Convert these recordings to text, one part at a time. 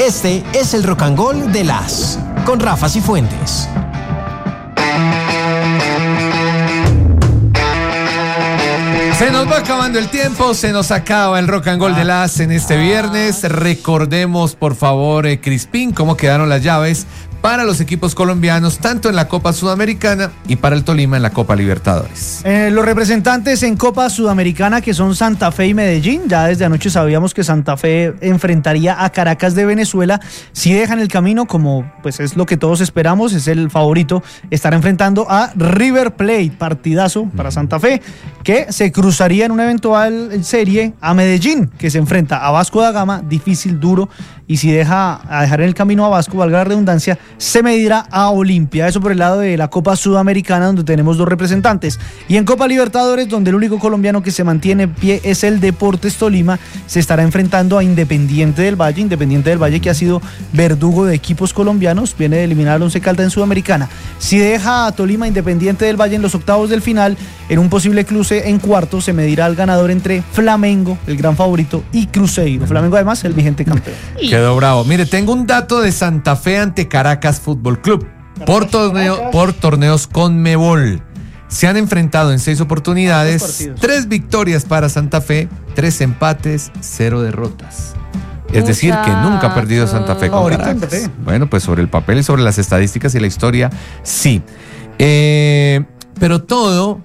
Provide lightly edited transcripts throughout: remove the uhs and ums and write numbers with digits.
Este es el Rock and Roll de las con Rafa Cifuentes. Se nos va acabando el tiempo, se nos acaba el Rock and Roll de las en este viernes. Recordemos, por favor, Crispín, cómo quedaron las llaves para los equipos colombianos, tanto en la Copa Sudamericana y para el Tolima en la Copa Libertadores. Los representantes en Copa Sudamericana, que son Santa Fe y Medellín, ya desde anoche sabíamos que Santa Fe enfrentaría a Caracas de Venezuela. Si dejan el camino, como pues es lo que todos esperamos, es el favorito, estará enfrentando a River Plate, partidazo para Santa Fe, que se cruzaría en una eventual serie a Medellín, que se enfrenta a Vasco da Gama, difícil, duro, y si dejar en el camino a Vasco, valga la redundancia, se medirá a Olimpia. Eso por el lado de la Copa Sudamericana, donde tenemos dos representantes. Y en Copa Libertadores, donde el único colombiano que se mantiene en pie es el Deportes Tolima, se estará enfrentando a Independiente del Valle, que ha sido verdugo de equipos colombianos, viene de eliminar al Once Caldas en Sudamericana. Si deja a Tolima, Independiente del Valle en los octavos del final, en un posible cruce en cuartos, se medirá al ganador entre Flamengo, el gran favorito, y Cruzeiro. Flamengo, además, el vigente campeón. Quedó bravo. Mire, tengo un dato de Santa Fe ante Caracas Fútbol Club. Por torneos Conmebol. Se han enfrentado en 6 oportunidades, 3 victorias para Santa Fe, 3 empates, 0 derrotas. Es decir, que nunca ha perdido Santa Fe con Caracas. Bueno, pues sobre el papel y sobre las estadísticas y la historia, sí. Pero todo,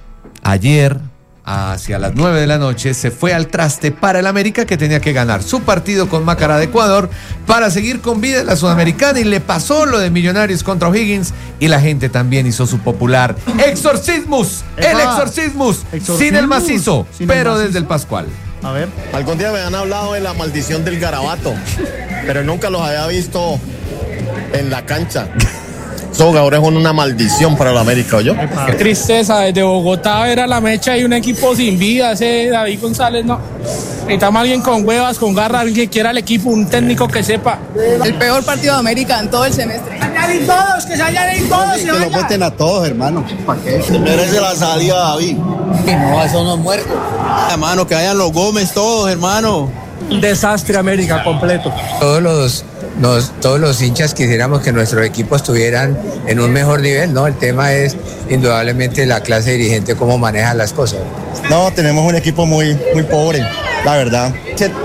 ayer, hacia las 9 de la noche, se fue al traste para el América, que tenía que ganar su partido con Macará de Ecuador para seguir con vida en la Sudamericana, y le pasó lo de Millonarios contra O'Higgins, y la gente también hizo su popular exorcismus, el exorcismus, sin el macizo, pero desde el Pascual. A ver. Algún día me han hablado de la maldición del garabato, pero nunca los había visto en la cancha. Esos jugadores son una maldición para la América, ¿oyó? Qué tristeza, desde Bogotá ver a la mecha y un equipo sin vida, ese David González, no. Necesitamos alguien con huevas, con garra, alguien que quiera el equipo, un técnico que sepa. El peor partido de América en todo el semestre. Que se hayan ido todos. Que lo meten a todos, hermano. ¿Para qué? Se merece la salida, David. Que no, eso no es muerto. Hermano, que vayan los Gómez todos, hermano. Un desastre América completo. Todos los hinchas quisiéramos que nuestros equipos estuvieran en un mejor nivel, ¿no? El tema es indudablemente la clase dirigente, cómo maneja las cosas. No, tenemos un equipo muy pobre, la verdad.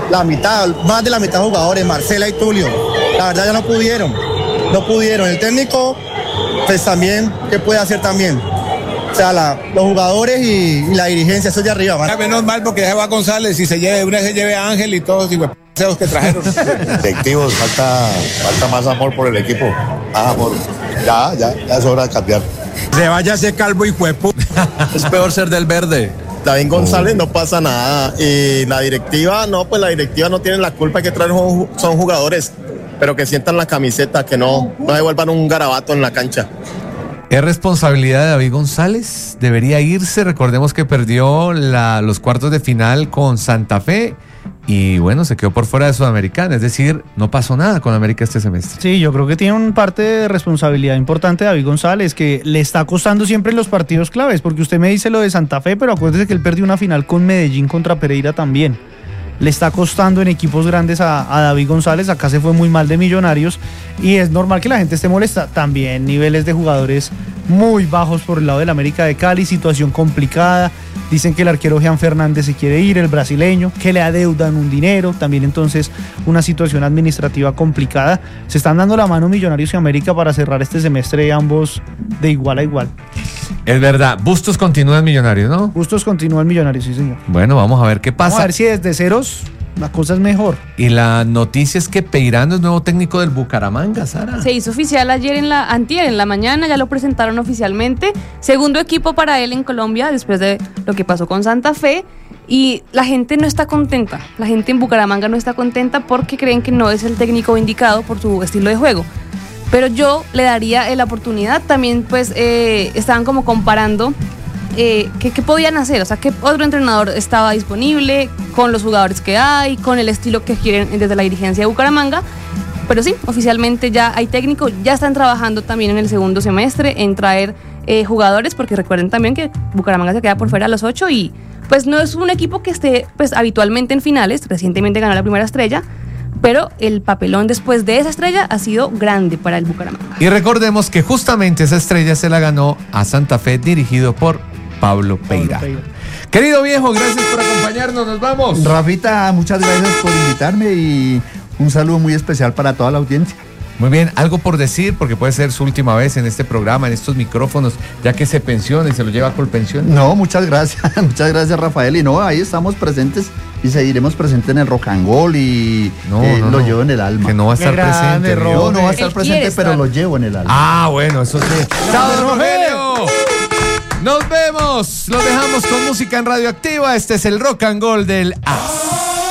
Más de la mitad de jugadores, Marcela y Tulio, la verdad ya no pudieron. El técnico, pues también, ¿qué puede hacer también? O sea, los jugadores y la dirigencia, eso de arriba. Ya menos mal porque se va González y se lleve a Ángel y todos los que trajeron. Directivos, falta más amor por el equipo. Amor. Ya es hora de cambiar. Se vaya ese calvo y cuerpo. Es peor ser del verde. David González no pasa nada. Y la directiva no tiene la culpa, que traer son jugadores, pero que sientan la camiseta, que no devuelvan un garabato en la cancha. ¿Es responsabilidad de David González? ¿Debería irse? Recordemos que perdió los cuartos de final con Santa Fe y bueno, se quedó por fuera de Sudamericana. Es decir, no pasó nada con América este semestre. Sí, yo creo que tiene una parte de responsabilidad importante David González, que le está costando siempre los partidos claves, porque usted me dice lo de Santa Fe, pero acuérdese que él perdió una final con Medellín contra Pereira también. Le está costando en equipos grandes a David González. Acá se fue muy mal de Millonarios y es normal que la gente esté molesta. También niveles de jugadores muy bajos por el lado del América de Cali, situación complicada. Dicen que el arquero Jean Fernández se quiere ir, el brasileño, que le adeudan un dinero. También entonces una situación administrativa complicada. Se están dando la mano Millonarios y América para cerrar este semestre, ambos de igual a igual. Es verdad, Bustos continúa en Millonarios, ¿no? Bustos continúa en Millonarios, sí señor. Bueno, vamos a ver qué pasa. Vamos a ver si desde ceros la cosa es mejor. Y la noticia es que Peirano es nuevo técnico del Bucaramanga, Sara. Se hizo oficial antier en la mañana, ya lo presentaron oficialmente. Segundo equipo para él en Colombia, después de lo que pasó con Santa Fe. Y la gente no está contenta. La gente en Bucaramanga no está contenta porque creen que no es el técnico indicado por su estilo de juego. Pero yo le daría la oportunidad. También pues estaban como comparando qué podían hacer, o sea, qué otro entrenador estaba disponible con los jugadores que hay, con el estilo que quieren desde la dirigencia de Bucaramanga. Pero sí, oficialmente ya hay técnico, ya están trabajando también en el segundo semestre en traer jugadores, porque recuerden también que Bucaramanga se queda por fuera a los 8 y pues no es un equipo que esté pues habitualmente en finales. Recientemente ganó la primera estrella, pero el papelón después de esa estrella ha sido grande para el Bucaramanga. Y recordemos que justamente esa estrella se la ganó a Santa Fe, dirigido por Pablo Peirano. Querido viejo, gracias por acompañarnos, nos vamos. Rafita, muchas gracias por invitarme y un saludo muy especial para toda la audiencia. Muy bien, algo por decir, porque puede ser su última vez en este programa, en estos micrófonos, ya que se pensiona y se lo lleva por pensión. No, muchas gracias, Rafael, y no, ahí estamos presentes y seguiremos presentes en el Rock and Roll y lo llevo en el alma. Que no va a estar presente. No va a estar presente, pero lo llevo en el alma. Ah, bueno, eso sí. ¡Chao, Rogelio! Nos vemos, los dejamos con música en Radioactiva. Este es el Rock and Roll del AS.